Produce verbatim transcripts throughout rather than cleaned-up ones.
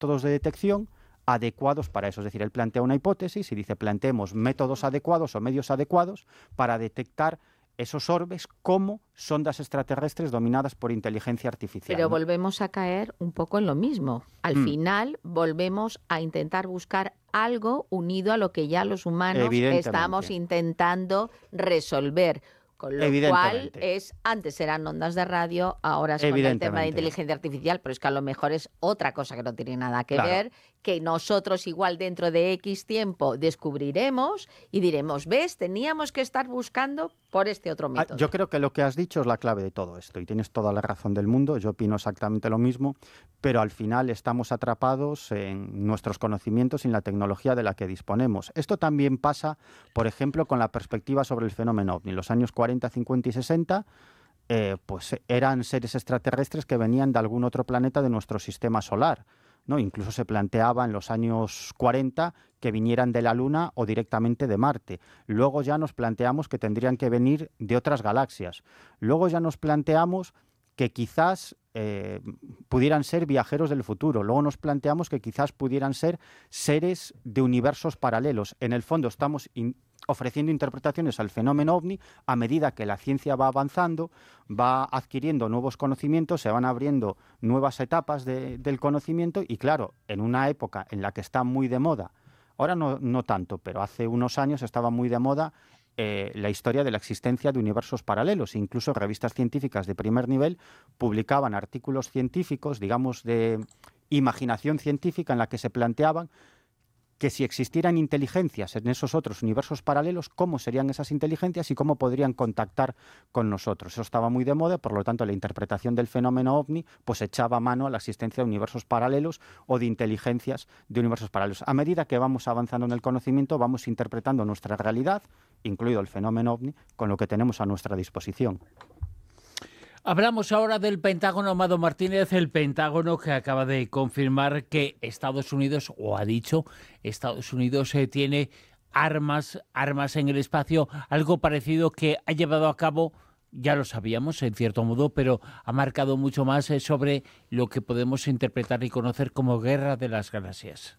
métodos de detección adecuados para eso. Es decir, él plantea una hipótesis y dice, planteemos métodos adecuados o medios adecuados para detectar esos orbes como sondas extraterrestres dominadas por inteligencia artificial. Pero ¿no? volvemos a caer un poco en lo mismo. Al mm. final volvemos a intentar buscar algo unido a lo que ya los humanos estamos intentando resolver. Con lo cual es, antes eran ondas de radio, ahora es con el tema de inteligencia artificial, pero es que a lo mejor es otra cosa que no tiene nada que claro. ver, que nosotros igual dentro de X tiempo descubriremos y diremos, ves, teníamos que estar buscando por este otro método. Yo creo que lo que has dicho es la clave de todo esto y tienes toda la razón del mundo, yo opino exactamente lo mismo, pero al final estamos atrapados en nuestros conocimientos y en la tecnología de la que disponemos. Esto también pasa, por ejemplo, con la perspectiva sobre el fenómeno ovni. En los años cuarenta, cincuenta y sesenta, eh, pues eran seres extraterrestres que venían de algún otro planeta de nuestro sistema solar, ¿no? Incluso se planteaba en los años cuarenta que vinieran de la Luna o directamente de Marte. Luego ya nos planteamos que tendrían que venir de otras galaxias. Luego ya nos planteamos que quizás eh, pudieran ser viajeros del futuro. Luego nos planteamos que quizás pudieran ser seres de universos paralelos. En el fondo estamos in- ofreciendo interpretaciones al fenómeno ovni a medida que la ciencia va avanzando, va adquiriendo nuevos conocimientos, se van abriendo nuevas etapas de, del conocimiento y claro, en una época en la que está muy de moda, ahora no, no tanto, pero hace unos años estaba muy de moda eh, la historia de la existencia de universos paralelos. Incluso revistas científicas de primer nivel publicaban artículos científicos, digamos, de imaginación científica en la que se planteaban que si existieran inteligencias en esos otros universos paralelos, cómo serían esas inteligencias y cómo podrían contactar con nosotros. Eso estaba muy de moda, por lo tanto la interpretación del fenómeno ovni pues echaba mano a la existencia de universos paralelos o de inteligencias de universos paralelos. A medida que vamos avanzando en el conocimiento, vamos interpretando nuestra realidad, incluido el fenómeno ovni, con lo que tenemos a nuestra disposición. Hablamos ahora del Pentágono, Amado Martínez, el Pentágono que acaba de confirmar que Estados Unidos, o ha dicho, Estados Unidos eh, tiene armas, armas en el espacio, algo parecido que ha llevado a cabo, ya lo sabíamos en cierto modo, pero ha marcado mucho más eh, sobre lo que podemos interpretar y conocer como Guerra de las Galaxias.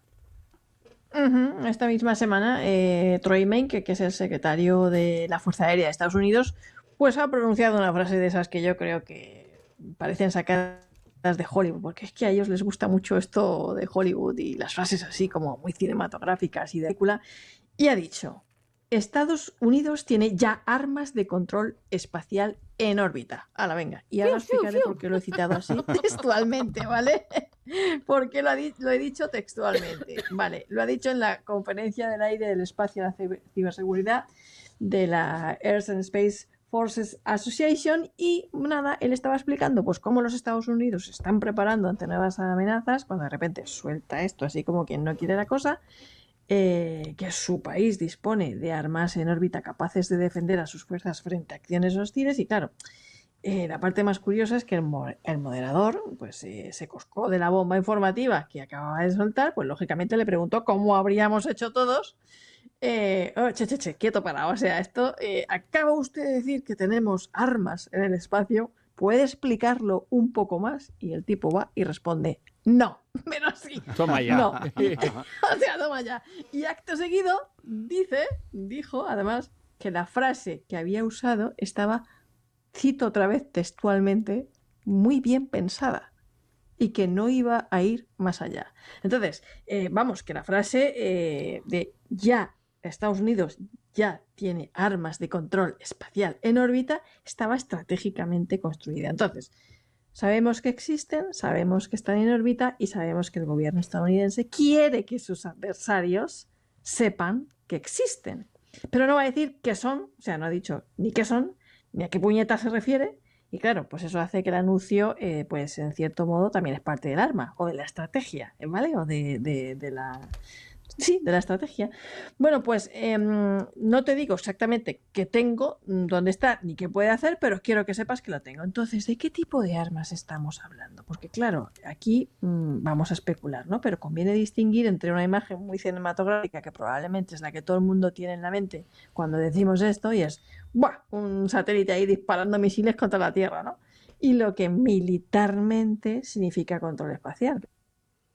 Uh-huh. Esta misma semana, eh, Troy Menke, que es el secretario de la Fuerza Aérea de Estados Unidos, pues ha pronunciado una frase de esas que yo creo que parecen sacadas de Hollywood, porque es que a ellos les gusta mucho esto de Hollywood y las frases así como muy cinematográficas y de película, y ha dicho, Estados Unidos tiene ya armas de control espacial en órbita. Ala, venga, y ahora explicaré por qué lo he citado así textualmente, ¿vale? Porque lo, ha di- lo he dicho textualmente, ¿vale? Lo ha dicho en la conferencia del aire del espacio de la ciberseguridad de la Air and Space Forces Association y nada, él estaba explicando pues cómo los Estados Unidos se están preparando ante nuevas amenazas cuando de repente suelta esto así como quien no quiere la cosa, eh, que su país dispone de armas en órbita capaces de defender a sus fuerzas frente a acciones hostiles y claro, eh, la parte más curiosa es que el, mo- el moderador pues eh, se coscó de la bomba informativa que acababa de soltar, pues lógicamente le preguntó cómo habríamos hecho todos. Eh, oh, che, che, che, quieto parado. O sea, esto, eh, acaba usted de decir que tenemos armas en el espacio. ¿Puede explicarlo un poco más? Y el tipo va y responde, no, pero sí. Toma ya. No. O sea, toma ya. Y acto seguido dice, dijo además, que la frase que había usado estaba, cito otra vez textualmente, muy bien pensada y que no iba a ir más allá. Entonces, eh, vamos, que la frase eh, de ya Estados Unidos ya tiene armas de control espacial en órbita estaba estratégicamente construida. Entonces, sabemos que existen, sabemos que están en órbita y sabemos que el gobierno estadounidense quiere que sus adversarios sepan que existen. Pero no va a decir qué son, o sea, no ha dicho ni qué son, ni a qué puñeta se refiere. Y claro, pues eso hace que el anuncio, eh, pues en cierto modo, también es parte del arma, o de la estrategia, ¿vale? O de, de, de la... Sí, de la estrategia. Bueno, pues eh, no te digo exactamente qué tengo, dónde está, ni qué puede hacer, pero quiero que sepas que lo tengo. Entonces, ¿de qué tipo de armas estamos hablando? Porque claro, aquí mmm, vamos a especular, ¿no? Pero conviene distinguir entre una imagen muy cinematográfica, que probablemente es la que todo el mundo tiene en la mente cuando decimos esto, y es ¡buah! Un satélite ahí disparando misiles contra la Tierra, ¿no? Y lo que militarmente significa control espacial.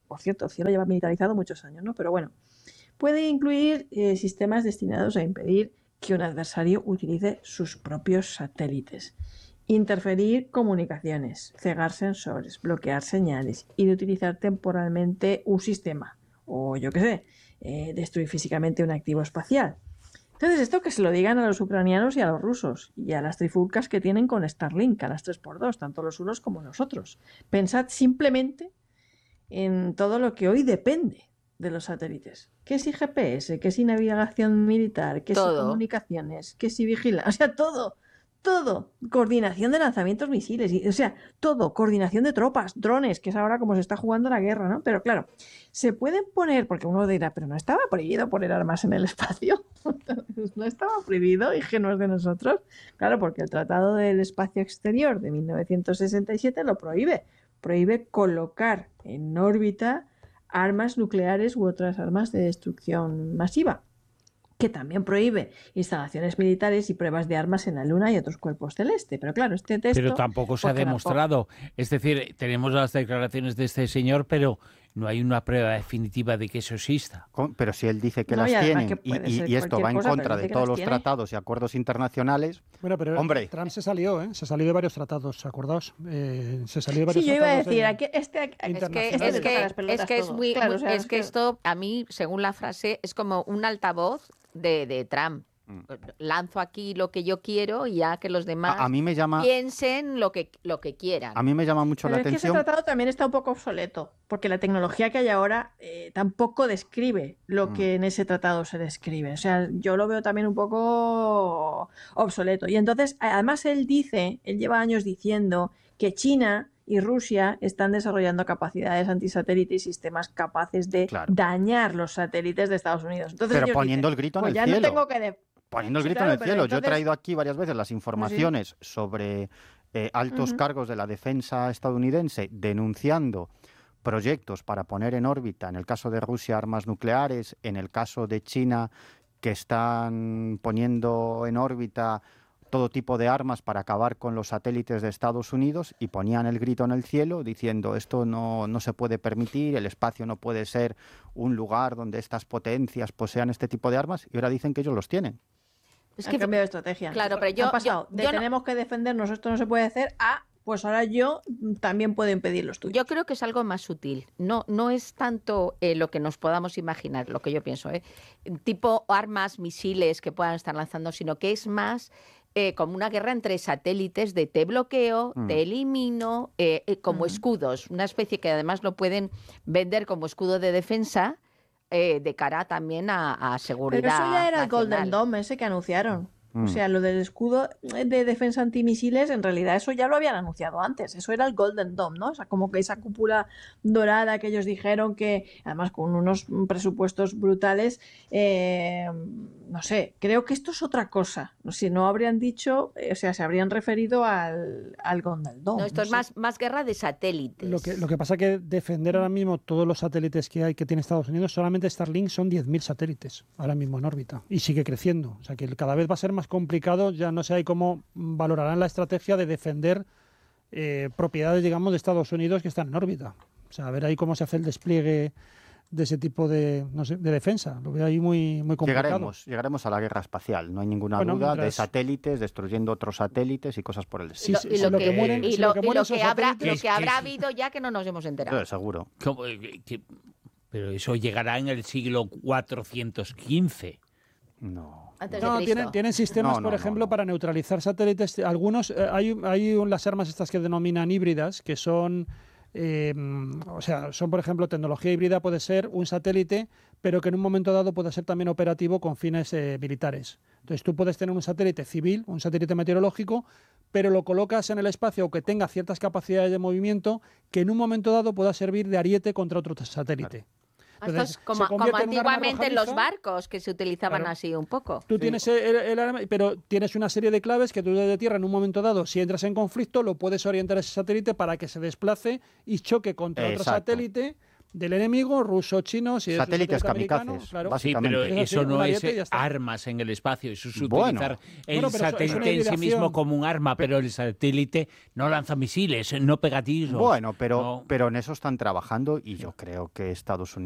por cierto, el cielo lleva militarizado muchos años, ¿no? Pero bueno, puede incluir eh, sistemas destinados a impedir que un adversario utilice sus propios satélites, interferir comunicaciones, cegar sensores, bloquear señales y de utilizar temporalmente un sistema, o yo qué sé, eh, destruir físicamente un activo espacial. Entonces, esto que se lo digan a los ucranianos y a los rusos, y a las trifulcas que tienen con Starlink, a las tres por dos, tanto los unos como los otros. Pensad simplemente en todo lo que hoy depende de los satélites. ¿Qué si G P S? ¿Qué si navegación militar? ¿Qué si comunicaciones? ¿Qué si vigilancia? O sea, todo, todo. Coordinación de lanzamientos misiles, y, o sea, todo. Coordinación de tropas, drones, que es ahora como se está jugando la guerra, ¿no? Pero claro, se pueden poner, porque uno dirá, pero no estaba prohibido poner armas en el espacio. No estaba prohibido y que no es de nosotros. Claro, porque el Tratado del Espacio Exterior de mil novecientos sesenta y siete lo prohíbe. Prohíbe colocar en órbita armas nucleares u otras armas de destrucción masiva, que también prohíbe instalaciones militares y pruebas de armas en la Luna y otros cuerpos celestes. Pero claro, este texto... Pero tampoco se ha demostrado. Es decir, tenemos las declaraciones de este señor, pero no hay una prueba definitiva de que eso exista. Pero si él dice que no, las tienen y, y, y esto va en cosa, contra de todos los tiene. tratados y acuerdos internacionales, bueno, pero hombre... Trump se salió, ¿eh? Se salió de varios tratados, ¿acordaos? Eh, se salió de varios sí, tratados. Sí, yo iba a decir, este, es que, es que, es que, es muy, claro, muy, o sea, es que esto, a mí, según la frase, es como un altavoz de, de Trump. Lanzo aquí lo que yo quiero y ya que los demás a, a mí me llama, piensen lo que, lo que quieran. A mí me llama mucho Pero la es atención. Que ese tratado también está un poco obsoleto, porque la tecnología que hay ahora eh, tampoco describe lo mm. que en ese tratado se describe. O sea, yo lo veo también un poco obsoleto. Y entonces, además él dice, él lleva años diciendo que China y Rusia están desarrollando capacidades antisatélite y sistemas capaces de claro. dañar los satélites de Estados Unidos. Entonces, pero poniendo dicen, el grito en pues el ya cielo. No tengo que de... Poniendo el grito sí, claro, en el cielo. Entonces... Yo he traído aquí varias veces las informaciones sí. sobre eh, altos uh-huh. cargos de la defensa estadounidense denunciando proyectos para poner en órbita, en el caso de Rusia, armas nucleares, en el caso de China, que están poniendo en órbita todo tipo de armas para acabar con los satélites de Estados Unidos, y ponían el grito en el cielo diciendo esto no, no se puede permitir, el espacio no puede ser un lugar donde estas potencias posean este tipo de armas, y ahora dicen que ellos los tienen. Es que han cambiado de estrategia. Claro, pero yo... Han pasado yo, de yo tenemos no... que defendernos, esto no se puede hacer, a pues ahora yo también puedo impedir los tuyos. Yo creo que es algo más sutil. No, no es tanto eh, lo que nos podamos imaginar, lo que yo pienso, ¿eh? tipo armas, misiles que puedan estar lanzando, sino que es más... Eh, como una guerra entre satélites de te bloqueo, mm. te elimino, eh, eh, como mm. escudos, una especie que además lo pueden vender como escudo de defensa eh, de cara también a, a seguridad. Pero eso ya era nacional. El Golden Dome ese que anunciaron. Mm. O sea, lo del escudo de defensa antimisiles, en realidad eso ya lo habían anunciado antes. Eso era el Golden Dome, ¿no? O sea, como que esa cúpula dorada que ellos dijeron que, además con unos presupuestos brutales, eh, no sé, creo que esto es otra cosa. Si no habrían dicho, o sea, se habrían referido al, al Golden Dome. No, esto no es sé. más, más guerra de satélites. Lo que, lo que pasa es que defender ahora mismo todos los satélites que hay que tiene Estados Unidos, solamente Starlink son diez mil satélites ahora mismo en órbita. Y sigue creciendo. O sea, que cada vez va a ser más complicado, ya no sé ahí cómo valorarán la estrategia de defender eh, propiedades, digamos, de Estados Unidos que están en órbita. O sea, a ver ahí cómo se hace el despliegue de ese tipo de, no sé, de defensa. Lo veo ahí muy, muy complicado. Llegaremos, llegaremos a la guerra espacial, no hay ninguna bueno, duda, mientras... de satélites, destruyendo otros satélites y cosas por el estilo. Sí, sí, y lo, lo que, que mueren, y lo, lo que, y lo que habrá, lo que habrá habido ya que no nos hemos enterado. Pero seguro. ¿Cómo, que, pero eso llegará en el siglo cuatrocientos quince. No. No, tienen, tienen sistemas, no, no, por ejemplo, no, no. para neutralizar satélites. Algunos, eh, hay, hay las armas estas que denominan híbridas, que son, eh, o sea, son, por ejemplo, tecnología híbrida puede ser un satélite, pero que en un momento dado puede ser también operativo con fines eh, militares. Entonces tú puedes tener un satélite civil, un satélite meteorológico, pero lo colocas en el espacio o que tenga ciertas capacidades de movimiento que en un momento dado pueda servir de ariete contra otro satélite. Claro. Entonces, Esto es como, como antiguamente en los barcos, que se utilizaban claro. así un poco. Tú sí. tienes el, el arma, pero tienes una serie de claves que tú desde tierra en un momento dado, si entras en conflicto, lo puedes orientar a ese satélite para que se desplace y choque contra Exacto. otro satélite del enemigo, ruso, chino, si satélites kamikazes, claro. básicamente. Sí, pero eso no es armas en el espacio, eso es utilizar bueno. el bueno, satélite en sí mismo como un arma, pero el satélite no lanza misiles, no pega tiros. Bueno, pero, no. pero en eso están trabajando y yo creo que Estados Unidos